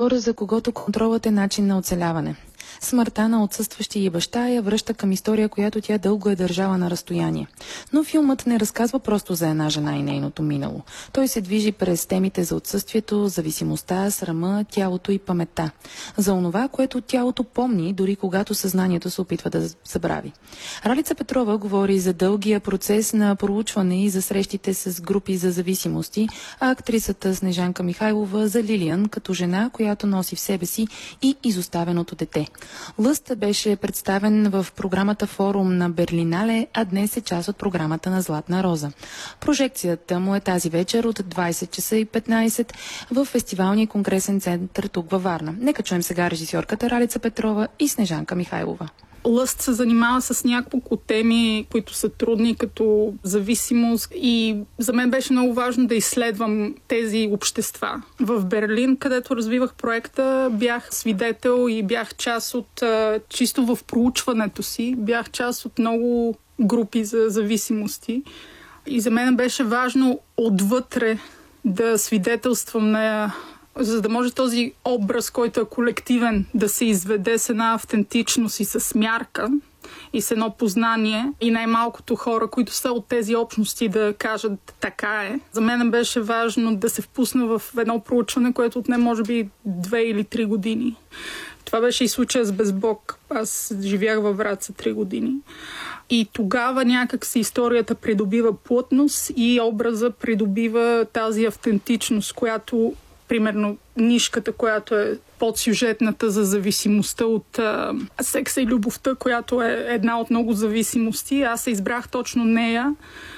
актьор, за когото контролът е начин на оцеляване. Смъртта на отсъстващия й баща я връща към история, която тя дълго е държала на разстояние. Но филмът не разказва просто за една жена и нейното минало. Той се движи през темите за отсъствието, зависимостта, срама, тялото и паметта. За онова, което тялото помни, дори когато съзнанието се опитва да забрави. Ралица Петрова говори за дългия процес на проучване и за срещите с групи за зависимости, а актрисата Снежанка Михайлова за Лилиан, като жена, която носи в себе си и изоставеното дете. Лъст беше представен в програмата Форум на Берлинале, а днес е част от програмата на Златна роза. Прожекцията му е тази вечер от 20 часа и 15 в фестивалния конгресен център тук във Варна. Нека чуем сега режисьорката Ралица Петрова и Снежанка Михайлова. Лъст се занимава с няколко теми, които са трудни, като зависимост, и за мен беше много важно да изследвам тези общества. В Берлин, където развивах проекта, бях свидетел и бях част от, чисто в проучването си, бях част от много групи за зависимости. И за мен беше важно отвътре да свидетелствам за да може този образ, който е колективен, да се изведе с една автентичност и с мярка и с едно познание, и най-малкото хора, които са от тези общности, да кажат така е. За мен беше важно да се впусна в едно проучване, което отне може би 2 или 3 години. Това беше и случая с Безбог. Аз живях във Враца 3 години. И тогава някак си историята придобива плътност и образа придобива тази автентичност, която, примерно, нишката, която е подсюжетната за зависимостта от секса и любовта, която е една от много зависимости. Аз се избрах точно нея,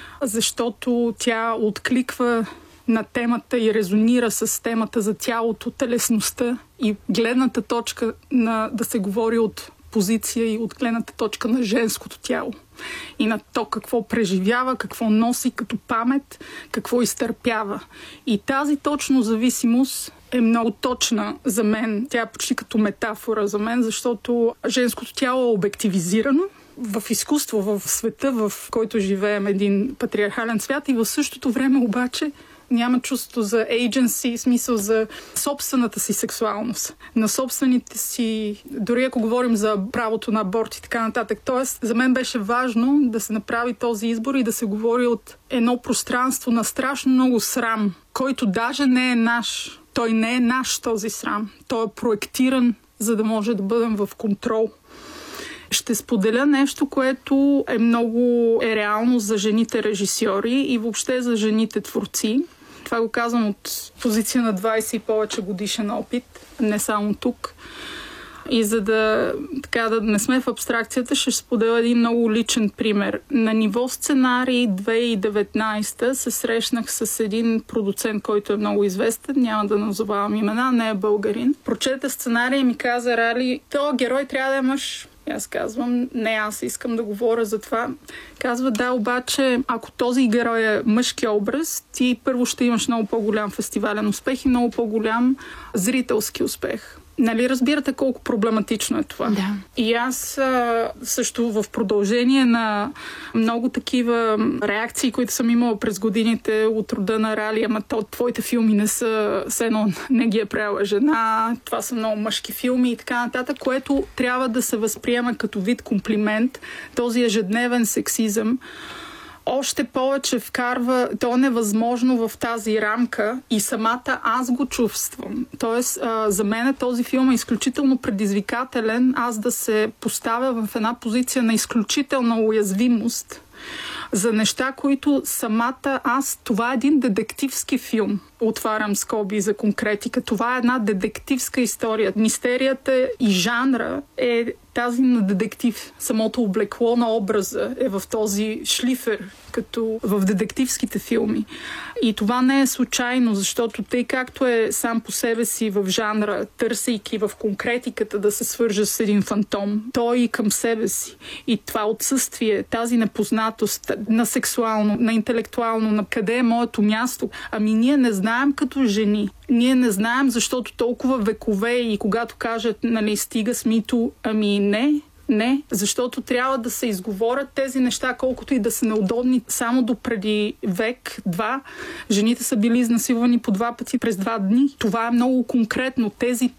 защото тя откликва на темата и резонира с темата за тялото, телесността и гледната точка да се говори от позиция и от гледната точка на женското тяло. И на то какво преживява, какво носи като памет, какво изтърпява. И тази точно зависимост е много точна за мен. Тя е почти като метафора за мен, защото женското тяло е обективизирано в изкуство, в света, в който живеем, един патриархален свят, и в същото време обаче няма чувство за agency, смисъл за собствената си сексуалност, на собствените си, дори ако говорим за правото на аборт и така нататък. Тоест, за мен беше важно да се направи този избор и да се говори от едно пространство на страшно много срам, който даже не е наш. Той не е наш, този срам. Той е проектиран, за да може да бъдем в контрол. Ще споделя нещо, което е много реално за жените режисьори и въобще за жените творци. Това го казвам от позиция на 20 и повече годишен опит, не само тук. И за да не сме в абстракцията, ще споделя един много личен пример. На ниво сценарий 2019 се срещнах с един продуцент, който е много известен, няма да назовавам имена, не е българин. Прочете сценария и ми каза: Рали, този герой трябва да е мъж. Аз казвам: не, аз искам да говоря за това. Казва: да, обаче ако този герой е мъжки образ, ти първо ще имаш много по-голям фестивален успех и много по-голям зрителски успех. Нали разбирате колко проблематично е това? Да. И аз също в продължение на много такива реакции, които съм имала през годините от рода на Рали: ама твоите филми не са, все едно не ги е правила жена, това са много мъжки филми и така нататък, което трябва да се възприема като вид комплимент. Този ежедневен сексизъм още повече вкарва, то е невъзможно в тази рамка и самата аз го чувствам. Тоест, за мен този филм е изключително предизвикателен, аз да се поставя в една позиция на изключителна уязвимост за неща, които самата аз... Това е един детективски филм. Отварям скоби за конкретика. Това е една детективска история. Мистерията и жанра е тази на детектив. Самото облекло на образа е в този шлифер, като в детективските филми. И това не е случайно, защото тъй както е сам по себе си в жанра, търсейки в конкретиката да се свържа с един фантом, той и към себе си. И това отсъствие, тази непознатост на сексуално, на интелектуално, на къде е моето място. Ами ние не знаем като жени. Ние не знаем, защото толкова векове и когато кажат, нали, стига с мито, ами не, защото трябва да се изговорят тези неща, колкото и да са неудобни. Само до преди век-два жените са били изнасилвани по 2 пъти през 2 дни. Това е много конкретно. Тези